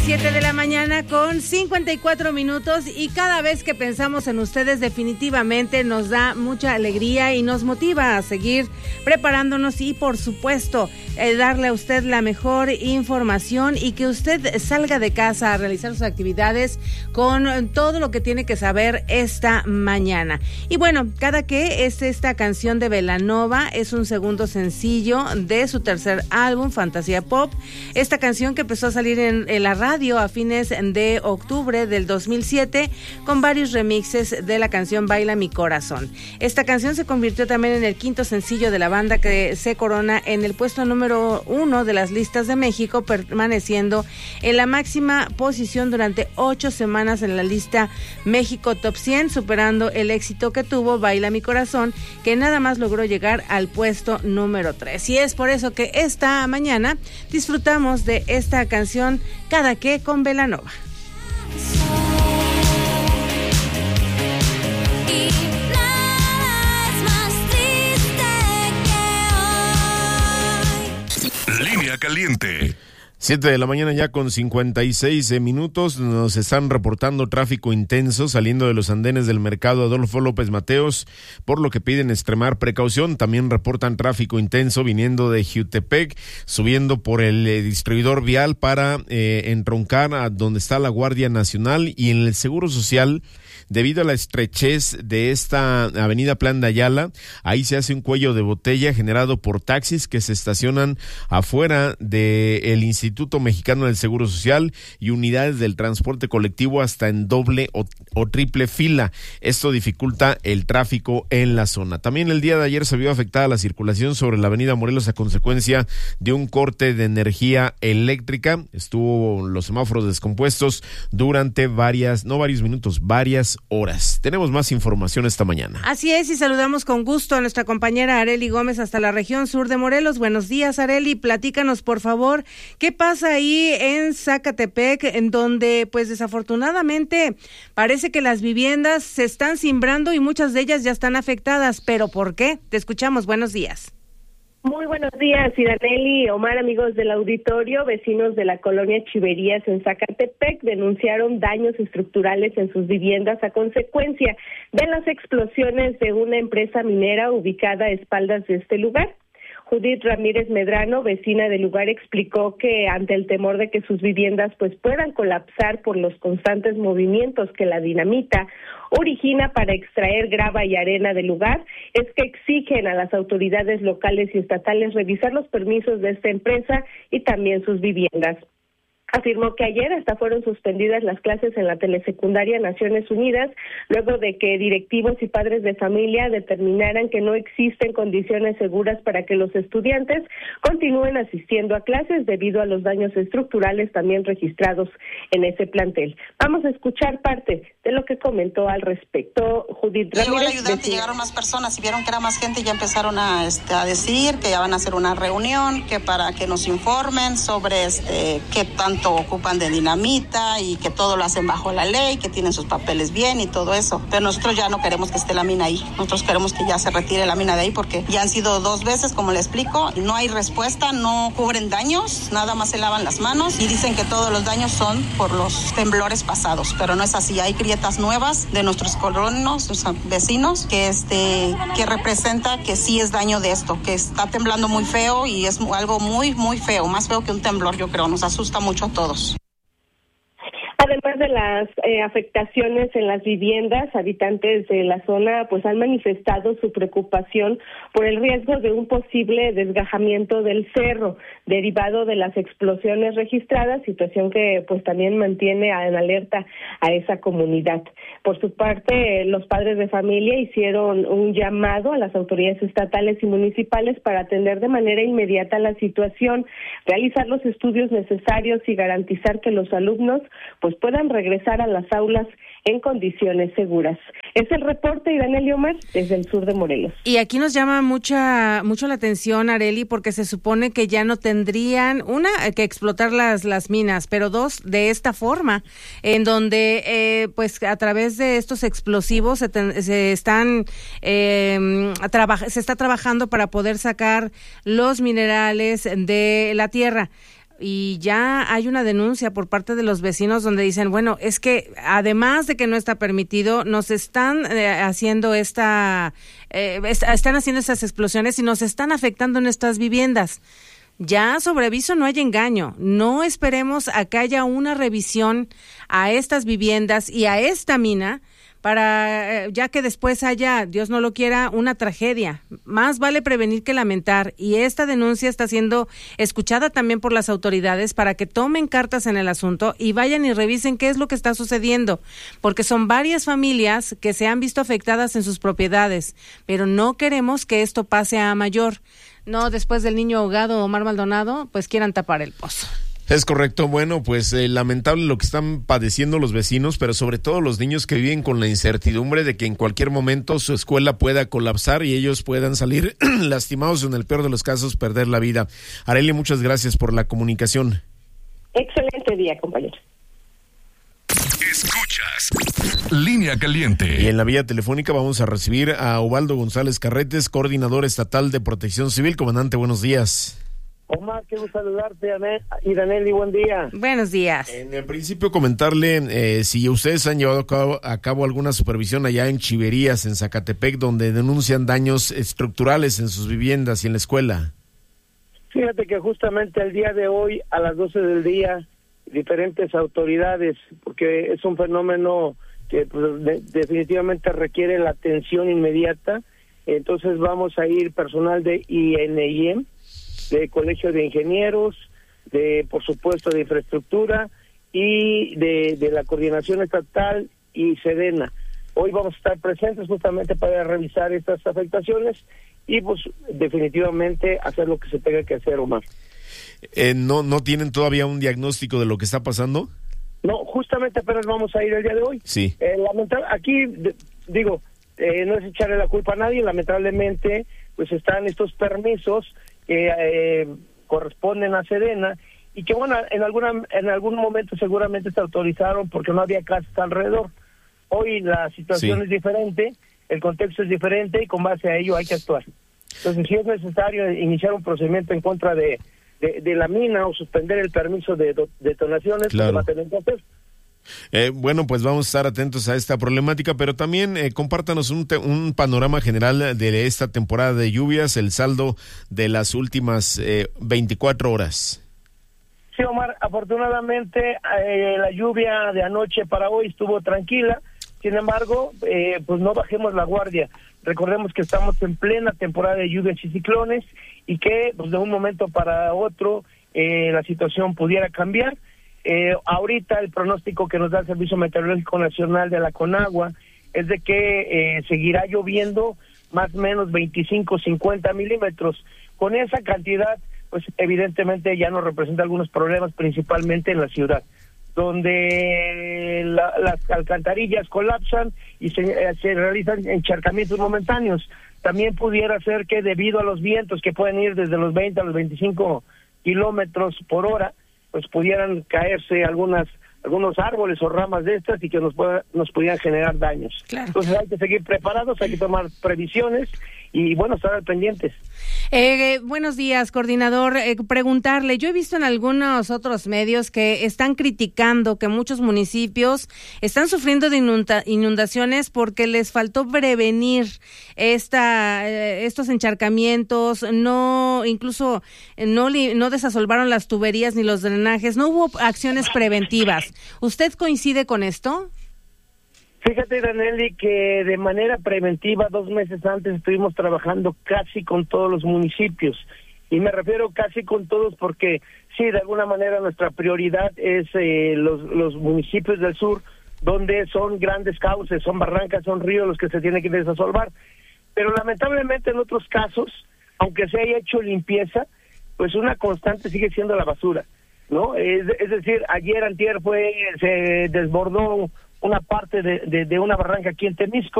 7 de la mañana con 54 minutos y cada vez que pensamos en ustedes definitivamente nos da mucha alegría y nos motiva a seguir preparándonos y por supuesto darle a usted la mejor información y que usted salga de casa a realizar sus actividades con todo lo que tiene que saber esta mañana. Y bueno, Cada que es esta canción de Belanova, es un segundo sencillo de su tercer álbum, Fantasía Pop. Esta canción que empezó a salir en la radio a fines de octubre del 2007 con varios remixes de la canción Baila mi corazón. Esta canción se convirtió también en el quinto sencillo de la banda, que se corona en el puesto número 1 de las listas de México, permaneciendo en la máxima posición durante 8 semanas en la lista México Top 100, superando el éxito que tuvo Baila mi corazón, que nada más logró llegar al puesto número 3. Y es por eso que esta mañana disfrutamos de esta canción Cada que con Belanova. Línea caliente. 7 de la mañana ya con 56 minutos, nos están reportando tráfico intenso saliendo de los andenes del mercado Adolfo López Mateos, por lo que piden extremar precaución. También reportan tráfico intenso viniendo de Jiutepec, subiendo por el distribuidor vial para entroncar a donde está la Guardia Nacional, y en el Seguro Social, debido a la estrechez de esta avenida Plan de Ayala, ahí se hace un cuello de botella generado por taxis que se estacionan afuera del Instituto Mexicano del Seguro Social y unidades del transporte colectivo hasta en doble o triple fila. Esto dificulta el tráfico en la zona. También el día de ayer se vio afectada la circulación sobre la avenida Morelos a consecuencia de un corte de energía eléctrica. Estuvo los semáforos descompuestos durante varias horas. Tenemos más información esta mañana. Así es, y saludamos con gusto a nuestra compañera Arely Gómez hasta la región sur de Morelos. Buenos días, Arely, platícanos por favor, ¿qué pasa ahí en Zacatepec, en donde pues desafortunadamente parece que las viviendas se están cimbrando y muchas de ellas ya están afectadas? ¿Pero por qué? Te escuchamos, buenos días. Muy buenos días, Iraneli, Omar, amigos del auditorio. Vecinos de la colonia Chiverías en Zacatepec denunciaron daños estructurales en sus viviendas a consecuencia de las explosiones de una empresa minera ubicada a espaldas de este lugar. Judith Ramírez Medrano, vecina del lugar, explicó que ante el temor de que sus viviendas pues puedan colapsar por los constantes movimientos que la dinamita origina para extraer grava y arena del lugar, es que exigen a las autoridades locales y estatales revisar los permisos de esta empresa y también sus viviendas. Afirmó que ayer hasta fueron suspendidas las clases en la telesecundaria Naciones Unidas, luego de que directivos y padres de familia determinaran que no existen condiciones seguras para que los estudiantes continúen asistiendo a clases debido a los daños estructurales también registrados en ese plantel. Vamos a escuchar parte de lo que comentó al respecto Judith Ramírez. Llegó el ayudante, llegaron más personas y vieron que era más gente y ya empezaron a decir que ya van a hacer una reunión, que para que nos informen sobre qué tanto ocupan de dinamita y que todo lo hacen bajo la ley, que tienen sus papeles bien y todo eso. Pero nosotros ya no queremos que esté la mina ahí. Nosotros queremos que ya se retire la mina de ahí porque ya han sido 2 veces, como le explico, y no hay respuesta, no cubren daños, nada más se lavan las manos y dicen que todos los daños son por los temblores pasados, pero no es así. Hay grietas nuevas de nuestros colonos, nuestros vecinos, que representa que sí es daño de esto, que está temblando muy feo y es algo muy, muy feo, más feo que un temblor, yo creo. Nos asusta mucho a todos. Además de las afectaciones en las viviendas, habitantes de la zona pues han manifestado su preocupación por el riesgo de un posible desgajamiento del cerro derivado de las explosiones registradas, situación que pues también mantiene en alerta a esa comunidad. Por su parte, los padres de familia hicieron un llamado a las autoridades estatales y municipales para atender de manera inmediata la situación, realizar los estudios necesarios y garantizar que los alumnos pues puedan regresar a las aulas en condiciones seguras. Es el reporte, Iraneli Omar, desde el sur de Morelos. Y aquí nos llama mucho la atención, Arely, porque se supone que ya no tendrían, una, que explotar las minas, pero dos, de esta forma, en donde pues a través de estos explosivos se está trabajando para poder sacar los minerales de la tierra. y ya hay una denuncia por parte de los vecinos donde dicen, bueno, es que además de que no está permitido, nos están haciendo están haciendo estas explosiones y nos están afectando en estas viviendas. Ya sobre aviso no hay engaño. No esperemos a que haya una revisión a estas viviendas y a esta mina para ya que después haya, Dios no lo quiera, una tragedia. Más vale prevenir que lamentar, y esta denuncia está siendo escuchada también por las autoridades para que tomen cartas en el asunto y vayan y revisen qué es lo que está sucediendo, porque son varias familias que se han visto afectadas en sus propiedades, pero no queremos que esto pase a mayor. No, después del niño ahogado Omar Maldonado, pues quieran tapar el pozo. Es correcto. Bueno, pues lamentable lo que están padeciendo los vecinos, pero sobre todo los niños que viven con la incertidumbre de que en cualquier momento su escuela pueda colapsar y ellos puedan salir lastimados, en el peor de los casos perder la vida. Arely, muchas gracias por la comunicación. Excelente día, compañero. Escuchas Línea Caliente. Y en la vía telefónica vamos a recibir a Ubaldo González Carretes, coordinador estatal de Protección Civil. Comandante, buenos días. Omar, qué gusto saludarte, y Danelli, buen día. Buenos días. En el principio comentarle si ustedes han llevado a cabo alguna supervisión allá en Chiverías, en Zacatepec, donde denuncian daños estructurales en sus viviendas y en la escuela. Fíjate que justamente el día de hoy, a las 12 del día, diferentes autoridades, porque es un fenómeno que pues, definitivamente requiere la atención inmediata, entonces vamos a ir personal de INIM, de Colegio de Ingenieros, de por supuesto de Infraestructura y de la Coordinación Estatal y Sedena. Hoy vamos a estar presentes justamente para revisar estas afectaciones y pues definitivamente hacer lo que se tenga que hacer, Omar. ¿No tienen todavía un diagnóstico de lo que está pasando? No, justamente apenas vamos a ir el día de hoy. Sí. Aquí, no es echarle la culpa a nadie, lamentablemente pues están estos permisos que corresponden a Sedena y que bueno, en algún momento seguramente se autorizaron porque no había casas alrededor. Hoy la situación es diferente, el contexto es diferente y con base a ello hay que actuar. Entonces, si es necesario iniciar un procedimiento en contra de la mina o suspender el permiso de detonaciones, claro, va a tener que hacer. Bueno, pues vamos a estar atentos a esta problemática, pero también compártanos un panorama general de esta temporada de lluvias, el saldo de las últimas 24 horas. Sí, Omar, afortunadamente la lluvia de anoche para hoy estuvo tranquila, sin embargo, pues no bajemos la guardia. Recordemos que estamos en plena temporada de lluvias y ciclones y que pues, de un momento para otro la situación pudiera cambiar. Ahorita el pronóstico que nos da el Servicio Meteorológico Nacional de la Conagua es de que seguirá lloviendo más o menos 25-50 milímetros. Con esa cantidad, pues evidentemente ya nos representa algunos problemas, principalmente en la ciudad, donde las alcantarillas colapsan y se realizan encharcamientos momentáneos. También pudiera ser que debido a los vientos que pueden ir desde los 20 a los 25 kilómetros por hora, pues pudieran caerse algunos árboles o ramas de estas y que nos pudieran generar daños. Claro. Entonces hay que seguir preparados, hay que tomar previsiones y bueno, estar pendientes. Buenos días, coordinador. Preguntarle, yo he visto en algunos otros medios que están criticando que muchos municipios están sufriendo de inundaciones porque les faltó prevenir estos encharcamientos, incluso no desasolvaron las tuberías ni los drenajes, no hubo acciones preventivas. ¿Usted coincide con esto? Fíjate, Danelli, que de manera preventiva 2 meses antes estuvimos trabajando casi con todos los municipios. Y me refiero casi con todos porque sí, de alguna manera nuestra prioridad es los municipios del sur, donde son grandes cauces, son barrancas, son ríos los que se tienen que desasolvar. Pero lamentablemente en otros casos, aunque se haya hecho limpieza, pues una constante sigue siendo la basura, ¿no? Es decir, antier se desbordó una parte de una barranca aquí en Temisco,